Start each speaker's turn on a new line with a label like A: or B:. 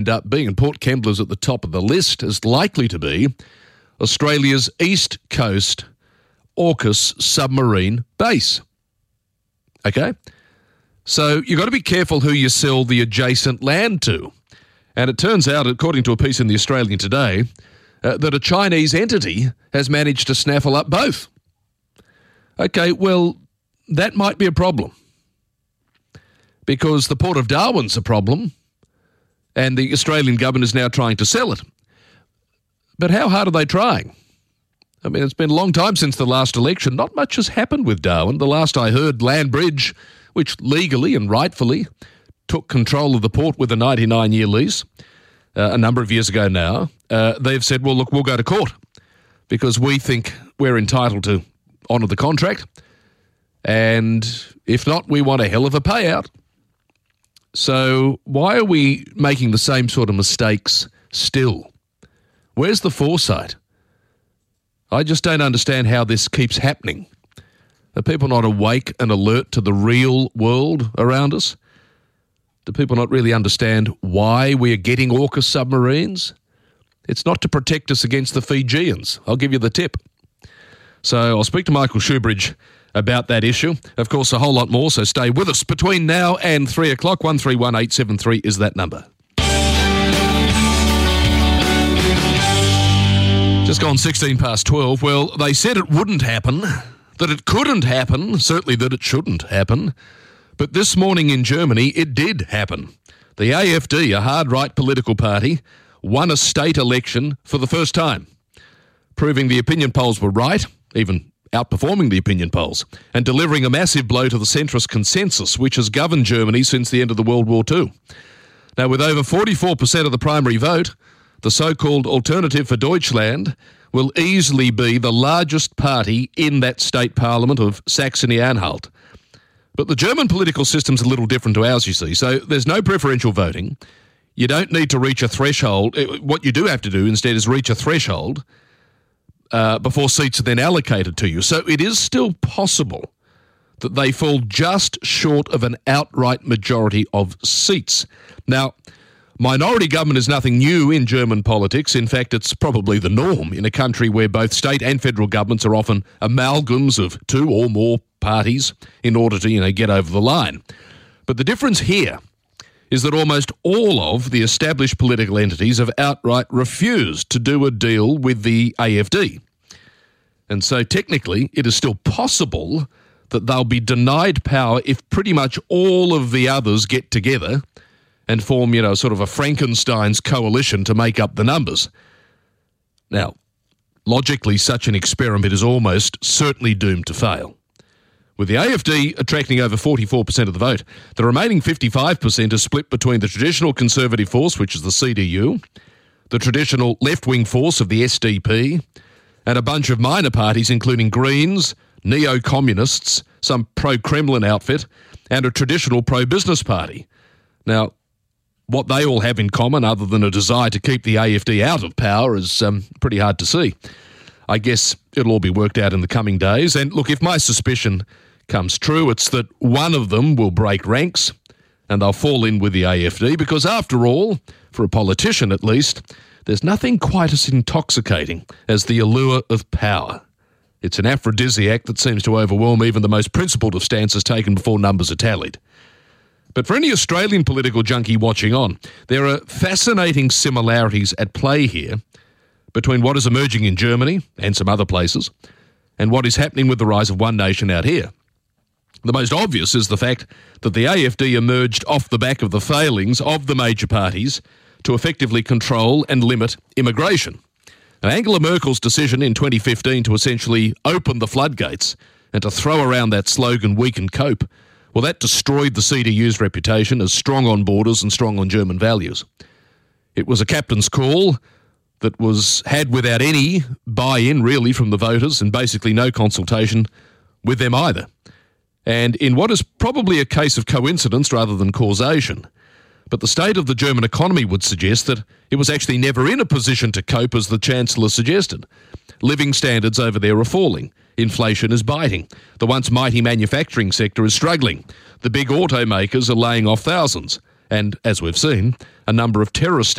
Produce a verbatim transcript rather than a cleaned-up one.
A: up being, and Port Kembla's at the top of the list, is likely to be Australia's East Coast AUKUS submarine base. Okay? So you've got to be careful who you sell the adjacent land to. And it turns out, according to a piece in the Australian today, uh, that a Chinese entity has managed to snaffle up both. Okay, well, that might be a problem. Because the Port of Darwin's a problem, and the Australian government is now trying to sell it. But how hard are they trying? I mean, it's been a long time since the last election. Not much has happened with Darwin. The last I heard, Landbridge, which legally and rightfully took control of the port with a ninety-nine year lease uh, a number of years ago now, uh, they've said, well, look, we'll go to court because we think we're entitled to honour the contract, and if not, we want a hell of a payout. So why are we making the same sort of mistakes still? Where's the foresight? I just don't understand how this keeps happening. Are people not awake and alert to the real world around us? Do people not really understand why we are getting AUKUS submarines? It's not to protect us against the Fijians. I'll give you the tip. So I'll speak to Michael Shoebridge about that issue. Of course, a whole lot more, so stay with us. Between now and three o'clock, one three one eight seven three is that number. Just gone sixteen past twelve. Well, they said it wouldn't happen, that it couldn't happen, certainly that it shouldn't happen. But this morning in Germany, it did happen. The A F D, a hard-right political party, won a state election for the first time, proving the opinion polls were right, even outperforming the opinion polls, and delivering a massive blow to the centrist consensus, which has governed Germany since the end of the World War Two. Now, with over forty-four percent of the primary vote, the so-called Alternative for Deutschland will easily be the largest party in that state parliament of Saxony-Anhalt. But the German political system's a little different to ours, you see, so there's no preferential voting. You don't need to reach a threshold. What you do have to do instead is reach a threshold uh, before seats are then allocated to you. So it is still possible that they fall just short of an outright majority of seats. Now, minority government is nothing new in German politics. In fact, it's probably the norm in a country where both state and federal governments are often amalgams of two or more parties in order to, you know, get over the line. But the difference here is that almost all of the established political entities have outright refused to do a deal with the A F D. And so technically, it is still possible that they'll be denied power if pretty much all of the others get together and form, you know, sort of a Frankenstein's coalition to make up the numbers. Now, logically, such an experiment is almost certainly doomed to fail. With the A F D attracting over forty-four percent of the vote, the remaining fifty-five percent is split between the traditional conservative force, which is the C D U, the traditional left-wing force of the S D P, and a bunch of minor parties including Greens, neo-communists, some pro-Kremlin outfit, and a traditional pro-business party. Now, what they all have in common, other than a desire to keep the A F D out of power, is um, pretty hard to see. I guess it'll all be worked out in the coming days. And look, if my suspicion comes true, it's that one of them will break ranks and they'll fall in with the A F D because, after all, for a politician at least, there's nothing quite as intoxicating as the allure of power. It's an aphrodisiac that seems to overwhelm even the most principled of stances taken before numbers are tallied. But for any Australian political junkie watching on, there are fascinating similarities at play here between what is emerging in Germany and some other places and what is happening with the rise of One Nation out here. The most obvious is the fact that the A F D emerged off the back of the failings of the major parties to effectively control and limit immigration. Now, Angela Merkel's decision in twenty fifteen to essentially open the floodgates and to throw around that slogan, "We can cope," well, that destroyed the C D U's reputation as strong on borders and strong on German values. It was a captain's call that was had without any buy-in, really, from the voters and basically no consultation with them either. And in what is probably a case of coincidence rather than causation, but the state of the German economy would suggest that it was actually never in a position to cope, as the Chancellor suggested. Living standards over there are falling. Inflation is biting. The once mighty manufacturing sector is struggling. The big automakers are laying off thousands. and, as we've seen, a number of terrorist